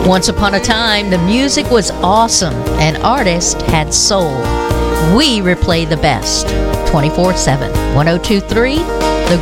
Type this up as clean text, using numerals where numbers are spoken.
Once upon a time, the music was awesome and artists had soul. We replay the best 24/7. 1023